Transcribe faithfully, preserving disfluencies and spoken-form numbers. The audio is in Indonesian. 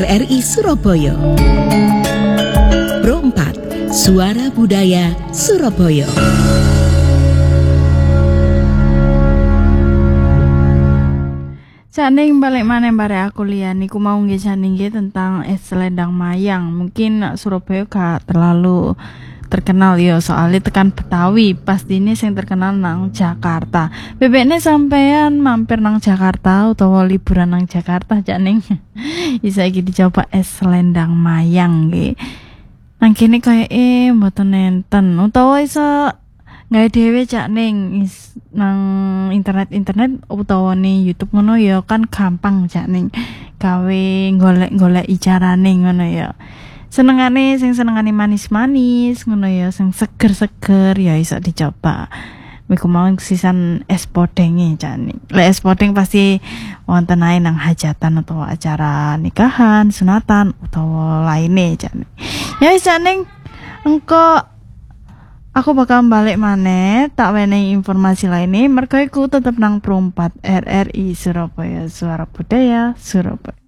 R I Surabaya. Pro empat, Suara Budaya Surabaya. Saning balik maneh bare aku liyan niku mau nggih saning nggih tentang es selendang mayang. Mungkin Surabaya gak terlalu terkenal ya soalnya tekan Betawi, pastine sing terkenal nang Jakarta. Bebekne sampean mampir nang Jakarta utawa liburan nang Jakarta jak ning isa iki dicoba es selendang mayang nggih. Nang kene koyoke mboten nenten utawa iso gawe dhewe cak ning nang internet-internet utawa ning YouTube ngono ya kan gampang cak ning gawe golek-golek carane ngono ya. Senengane sing senengane manis-manis ngono ya, sing seger-seger ya iso dicoba. Miku mau sisan es podenge cak ning. Lek es podeng pasti wonten ae nang hajatan utawa acara nikahan, sunatan utawa lainnya cak ning. Ya wis cak ning engko aku bakal balik maneh tak wenehi informasi lainnya mergo iku tetep nang Pro empat R R I Surabaya, Suara Budaya Surabaya.